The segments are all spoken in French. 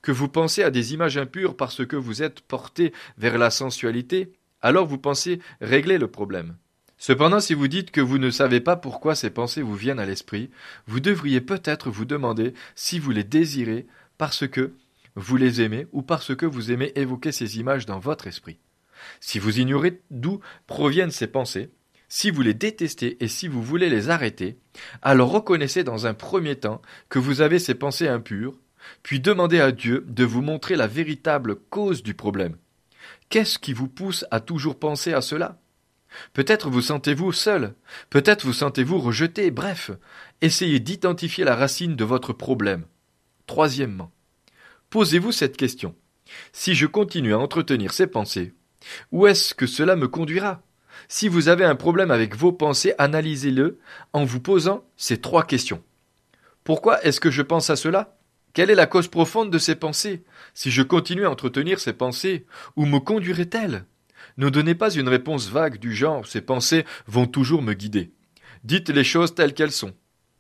que vous pensez à des images impures parce que vous êtes porté vers la sensualité, alors vous pensez régler le problème. Cependant, si vous dites que vous ne savez pas pourquoi ces pensées vous viennent à l'esprit, vous devriez peut-être vous demander si vous les désirez parce que vous les aimez ou parce que vous aimez évoquer ces images dans votre esprit. Si vous ignorez d'où proviennent ces pensées, si vous les détestez et si vous voulez les arrêter, alors reconnaissez dans un premier temps que vous avez ces pensées impures, puis demandez à Dieu de vous montrer la véritable cause du problème. Qu'est-ce qui vous pousse à toujours penser à cela ? Peut-être vous sentez-vous seul, peut-être vous sentez-vous rejeté, bref, essayez d'identifier la racine de votre problème. Troisièmement, posez-vous cette question. Si je continue à entretenir ces pensées, où est-ce que cela me conduira ? Si vous avez un problème avec vos pensées, analysez-le en vous posant ces 3 questions. Pourquoi est-ce que je pense à cela ? Quelle est la cause profonde de ces pensées ? Si je continue à entretenir ces pensées, où me conduiraient-elles ? Ne donnez pas une réponse vague du genre « ces pensées vont toujours me guider ». Dites les choses telles qu'elles sont.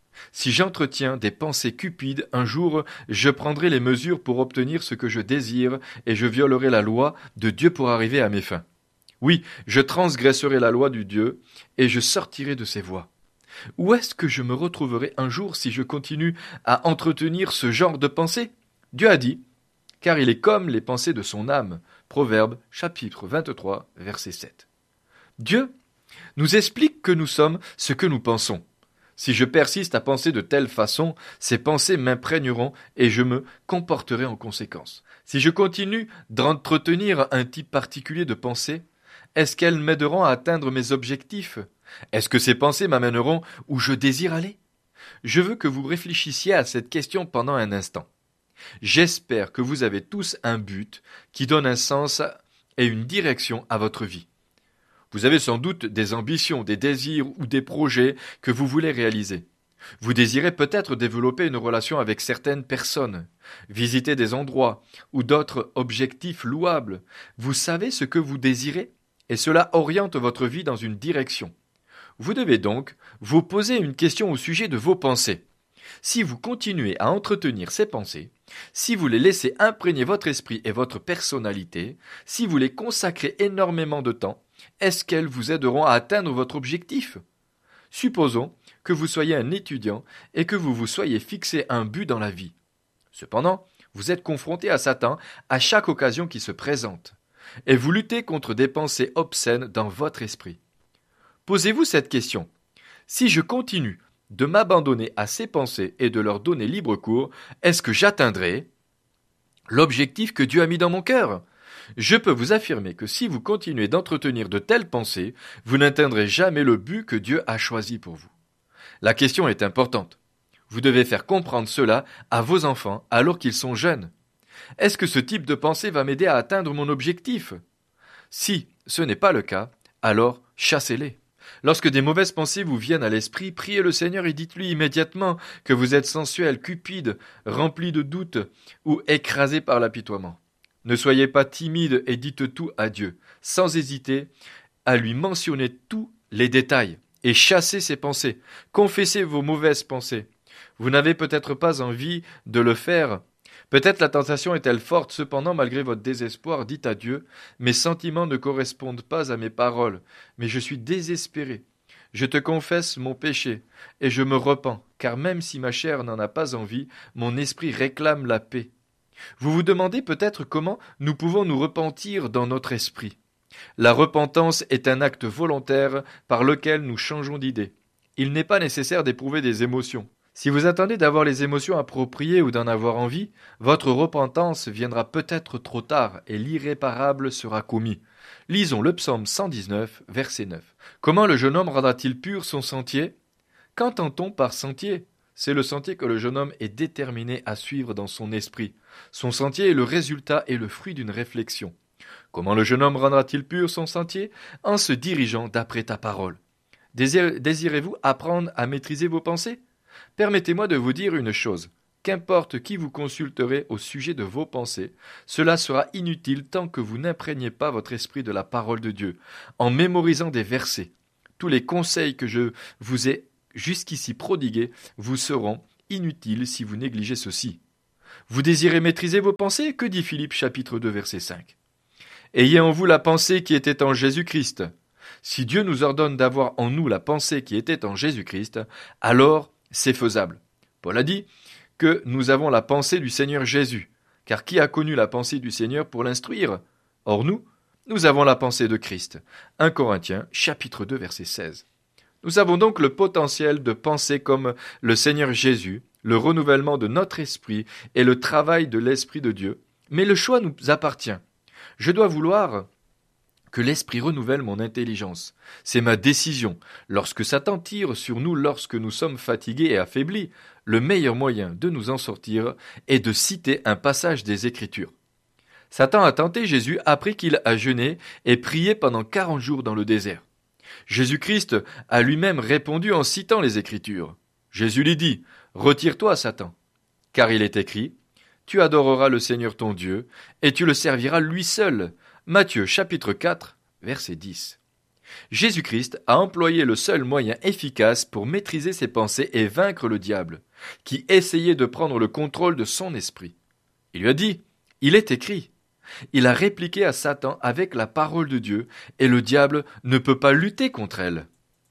Si j'entretiens des pensées cupides, un jour je prendrai les mesures pour obtenir ce que je désire et je violerai la loi de Dieu pour arriver à mes fins. Oui, je transgresserai la loi du Dieu et je sortirai de ses voies. Où est-ce que je me retrouverai un jour si je continue à entretenir ce genre de pensées ? Dieu a dit, car il est comme les pensées de son âme. Proverbe, chapitre 23, verset 7. Dieu nous explique que nous sommes ce que nous pensons. Si je persiste à penser de telle façon, ces pensées m'imprégneront et je me comporterai en conséquence. Si je continue d'entretenir un type particulier de pensée, est-ce qu'elles m'aideront à atteindre mes objectifs ? Est-ce que ces pensées m'amèneront où je désire aller ? Je veux que vous réfléchissiez à cette question pendant un instant. J'espère que vous avez tous un but qui donne un sens et une direction à votre vie. Vous avez sans doute des ambitions, des désirs ou des projets que vous voulez réaliser. Vous désirez peut-être développer une relation avec certaines personnes, visiter des endroits ou d'autres objectifs louables. Vous savez ce que vous désirez et cela oriente votre vie dans une direction. Vous devez donc vous poser une question au sujet de vos pensées. Si vous continuez à entretenir ces pensées, si vous les laissez imprégner votre esprit et votre personnalité, si vous les consacrez énormément de temps, est-ce qu'elles vous aideront à atteindre votre objectif ? Supposons que vous soyez un étudiant et que vous vous soyez fixé un but dans la vie. Cependant, vous êtes confronté à Satan à chaque occasion qui se présente, et vous luttez contre des pensées obscènes dans votre esprit. Posez-vous cette question. Si je continue de m'abandonner à ces pensées et de leur donner libre cours, est-ce que j'atteindrai l'objectif que Dieu a mis dans mon cœur ? Je peux vous affirmer que si vous continuez d'entretenir de telles pensées, vous n'atteindrez jamais le but que Dieu a choisi pour vous. La question est importante. Vous devez faire comprendre cela à vos enfants alors qu'ils sont jeunes. Est-ce que ce type de pensée va m'aider à atteindre mon objectif ? Si ce n'est pas le cas, alors chassez-les. Lorsque des mauvaises pensées vous viennent à l'esprit, priez le Seigneur et dites-lui immédiatement que vous êtes sensuel, cupide, rempli de doutes ou écrasé par l'apitoiement. Ne soyez pas timide et dites tout à Dieu, sans hésiter à lui mentionner tous les détails et chassez ces pensées. Confessez vos mauvaises pensées. Vous n'avez peut-être pas envie de le faire. Peut-être la tentation est-elle forte, cependant, malgré votre désespoir, dites à Dieu, mes sentiments ne correspondent pas à mes paroles, mais je suis désespéré. Je te confesse mon péché, et je me repens, car même si ma chair n'en a pas envie, mon esprit réclame la paix. Vous vous demandez peut-être comment nous pouvons nous repentir dans notre esprit. La repentance est un acte volontaire par lequel nous changeons d'idée. Il n'est pas nécessaire d'éprouver des émotions. Si vous attendez d'avoir les émotions appropriées ou d'en avoir envie, votre repentance viendra peut-être trop tard et l'irréparable sera commis. Lisons le psaume 119, verset 9. Comment le jeune homme rendra-t-il pur son sentier ? Qu'entend-on par sentier ? C'est le sentier que le jeune homme est déterminé à suivre dans son esprit. Son sentier est le résultat et le fruit d'une réflexion. Comment le jeune homme rendra-t-il pur son sentier ? En se dirigeant d'après ta parole. Désirez-vous apprendre à maîtriser vos pensées ? Permettez-moi de vous dire une chose. Qu'importe qui vous consulterez au sujet de vos pensées, cela sera inutile tant que vous n'imprégnez pas votre esprit de la parole de Dieu, en mémorisant des versets. Tous les conseils que je vous ai jusqu'ici prodigués vous seront inutiles si vous négligez ceci. Vous désirez maîtriser vos pensées? Que dit Philippe chapitre 2 verset 5? Ayez en vous la pensée qui était en Jésus-Christ. Si Dieu nous ordonne d'avoir en nous la pensée qui était en Jésus-Christ, alors c'est faisable. Paul a dit que nous avons la pensée du Seigneur Jésus, car qui a connu la pensée du Seigneur pour l'instruire? Or nous avons la pensée de Christ. 1 Corinthiens chapitre 2 verset 16. Nous avons donc le potentiel de penser comme le Seigneur Jésus, le renouvellement de notre esprit et le travail de l'Esprit de Dieu, mais le choix nous appartient. Je dois vouloir que l'Esprit renouvelle mon intelligence. C'est ma décision. Lorsque Satan tire sur nous lorsque nous sommes fatigués et affaiblis, le meilleur moyen de nous en sortir est de citer un passage des Écritures. Satan a tenté Jésus après qu'il a jeûné et prié pendant 40 jours dans le désert. Jésus-Christ a lui-même répondu en citant les Écritures. Jésus lui dit « Retire-toi, Satan, car il est écrit « Tu adoreras le Seigneur ton Dieu, et tu le serviras lui seul. » Matthieu chapitre 4, verset 10. Jésus-Christ a employé le seul moyen efficace pour maîtriser ses pensées et vaincre le diable, qui essayait de prendre le contrôle de son esprit. Il lui a dit « Il est écrit ». Il a répliqué à Satan avec la parole de Dieu, et le diable ne peut pas lutter contre elle.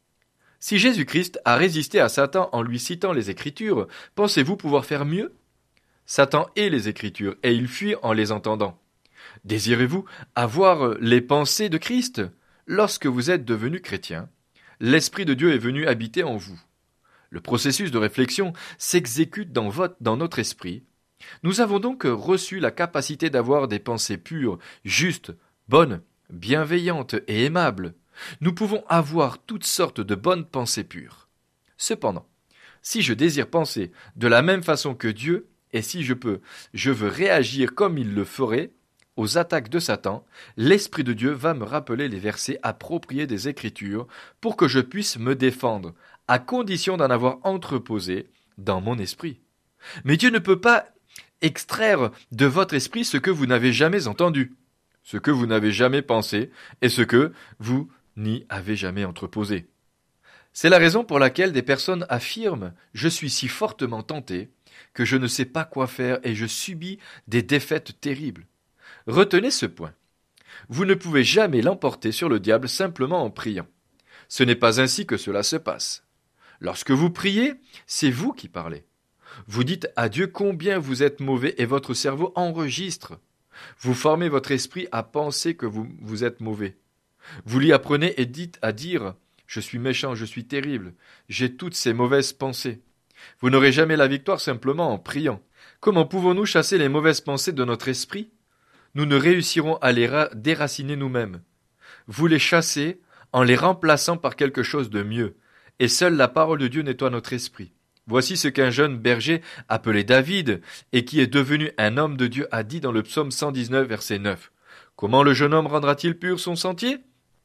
Si Jésus-Christ a résisté à Satan en lui citant les Écritures, pensez-vous pouvoir faire mieux? Satan hait les Écritures, et il fuit en les entendant. Désirez-vous avoir les pensées de Christ? Lorsque vous êtes devenu chrétien, l'Esprit de Dieu est venu habiter en vous. Le processus de réflexion s'exécute dans notre esprit. Nous avons donc reçu la capacité d'avoir des pensées pures, justes, bonnes, bienveillantes et aimables. Nous pouvons avoir toutes sortes de bonnes pensées pures. Cependant, si je désire penser de la même façon que Dieu, et si je veux réagir comme il le ferait aux attaques de Satan, l'Esprit de Dieu va me rappeler les versets appropriés des Écritures pour que je puisse me défendre, à condition d'en avoir entreposé dans mon esprit. Mais Dieu ne peut pas extraire de votre esprit ce que vous n'avez jamais entendu, ce que vous n'avez jamais pensé et ce que vous n'y avez jamais entreposé. C'est la raison pour laquelle des personnes affirment « Je suis si fortement tenté que je ne sais pas quoi faire et je subis des défaites terribles ». Retenez ce point. Vous ne pouvez jamais l'emporter sur le diable simplement en priant. Ce n'est pas ainsi que cela se passe. Lorsque vous priez, c'est vous qui parlez. Vous dites à Dieu combien vous êtes mauvais et votre cerveau enregistre. Vous formez votre esprit à penser que vous êtes mauvais. Vous lui apprenez et dites à dire « Je suis méchant, je suis terrible, j'ai toutes ces mauvaises pensées ». Vous n'aurez jamais la victoire simplement en priant. Comment pouvons-nous chasser les mauvaises pensées de notre esprit? Nous ne réussirons à les déraciner nous-mêmes. Vous les chassez en les remplaçant par quelque chose de mieux, et seule la parole de Dieu nettoie notre esprit. Voici ce qu'un jeune berger appelé David, et qui est devenu un homme de Dieu, a dit dans le psaume 119, verset 9. Comment le jeune homme rendra-t-il pur son sentier?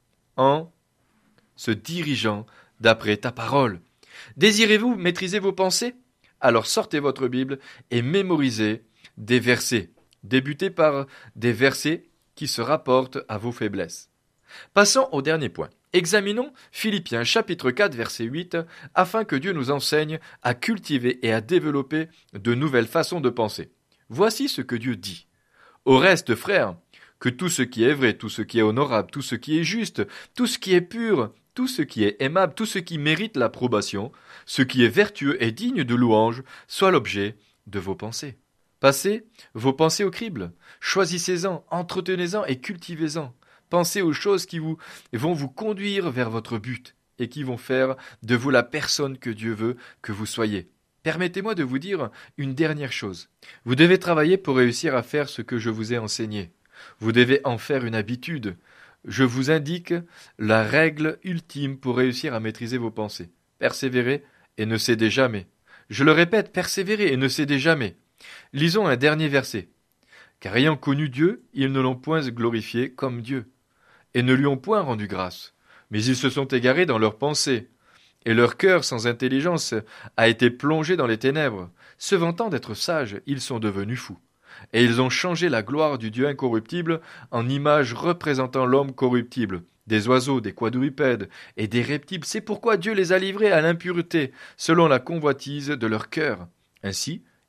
En se dirigeant d'après ta parole. Désirez-vous maîtriser vos pensées? Alors sortez votre Bible et mémorisez des versets. Débutez par des versets qui se rapportent à vos faiblesses. Passons au dernier point. Examinons Philippiens chapitre 4 verset 8 afin que Dieu nous enseigne à cultiver et à développer de nouvelles façons de penser. Voici ce que Dieu dit. Au reste, frères, que tout ce qui est vrai, tout ce qui est honorable, tout ce qui est juste, tout ce qui est pur, tout ce qui est aimable, tout ce qui mérite l'approbation, ce qui est vertueux et digne de louange, soit l'objet de vos pensées. Passez vos pensées au crible, choisissez-en, entretenez-en et cultivez-en. Pensez aux choses qui vont vous conduire vers votre but et qui vont faire de vous la personne que Dieu veut que vous soyez. Permettez-moi de vous dire une dernière chose. Vous devez travailler pour réussir à faire ce que je vous ai enseigné. Vous devez en faire une habitude. Je vous indique la règle ultime pour réussir à maîtriser vos pensées. Persévérez et ne cédez jamais. Je le répète, persévérez et ne cédez jamais. Lisons un dernier verset. Car ayant connu Dieu, ils ne l'ont point glorifié comme Dieu, et ne lui ont point rendu grâce. Mais ils se sont égarés dans leurs pensées, et leur cœur sans intelligence a été plongé dans les ténèbres. Se vantant d'être sages, ils sont devenus fous. Et ils ont changé la gloire du Dieu incorruptible en image représentant l'homme corruptible, des oiseaux, des quadrupèdes et des reptiles. C'est pourquoi Dieu les a livrés à l'impureté, selon la convoitise de leur cœur. Ainsi,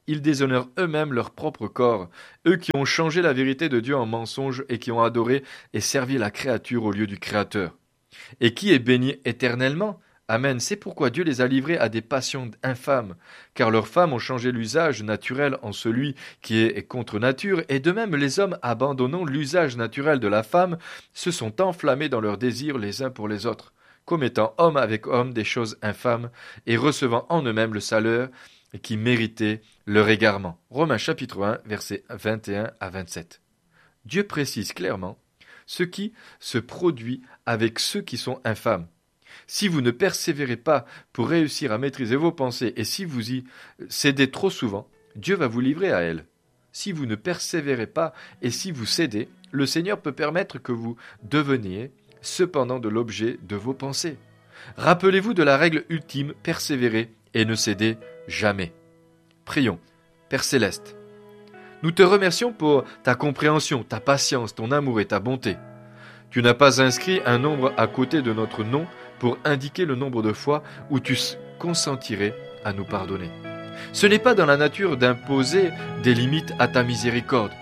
Ils déshonorent eux-mêmes leur propre corps, eux qui ont changé la vérité de Dieu en mensonge et qui ont adoré et servi la créature au lieu du Créateur. Et qui est béni éternellement? Amen. C'est pourquoi Dieu les a livrés à des passions infâmes, car leurs femmes ont changé l'usage naturel en celui qui est contre nature, et de même les hommes, abandonnant l'usage naturel de la femme, se sont enflammés dans leurs désirs les uns pour les autres, commettant homme avec homme des choses infâmes, et recevant en eux-mêmes le salaire qui méritait leur égarement. Romains chapitre 1, versets 21 à 27. Dieu précise clairement ce qui se produit avec ceux qui sont infâmes. Si vous ne persévérez pas pour réussir à maîtriser vos pensées et si vous y cédez trop souvent, Dieu va vous livrer à elles. Si vous ne persévérez pas et si vous cédez, le Seigneur peut permettre que vous deveniez cependant de l'objet de vos pensées. Rappelez-vous de la règle ultime, persévérez et ne cédez jamais. Prions. Père Céleste, nous te remercions pour ta compréhension, ta patience, ton amour et ta bonté. Tu n'as pas inscrit un nombre à côté de notre nom pour indiquer le nombre de fois où tu consentirais à nous pardonner. Ce n'est pas dans la nature d'imposer des limites à ta miséricorde.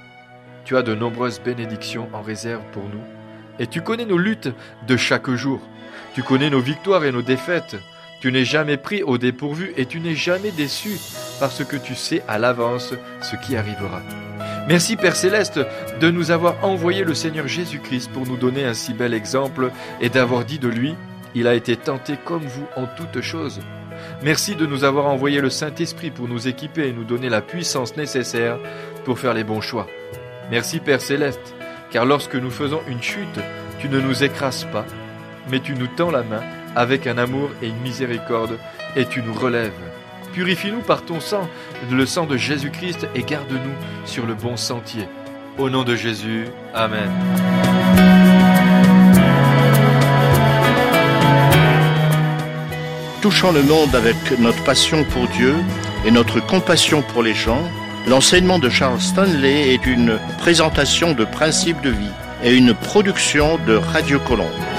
Tu as de nombreuses bénédictions en réserve pour nous, et tu connais nos luttes de chaque jour. Tu connais nos victoires et nos défaites. Tu n'es jamais pris au dépourvu et tu n'es jamais déçu parce que tu sais à l'avance ce qui arrivera. Merci Père Céleste de nous avoir envoyé le Seigneur Jésus-Christ pour nous donner un si bel exemple et d'avoir dit de lui, il a été tenté comme vous en toutes choses. Merci de nous avoir envoyé le Saint-Esprit pour nous équiper et nous donner la puissance nécessaire pour faire les bons choix. Merci Père Céleste, car lorsque nous faisons une chute, tu ne nous écrases pas, mais tu nous tends la main avec un amour et une miséricorde et tu nous relèves. Purifie-nous par ton sang, le sang de Jésus-Christ, et garde-nous sur le bon sentier. Au nom de Jésus, Amen. Touchant le monde avec notre passion pour Dieu et notre compassion pour les gens, l'enseignement de Charles Stanley est une présentation de principes de vie et une production de Radio Colombe.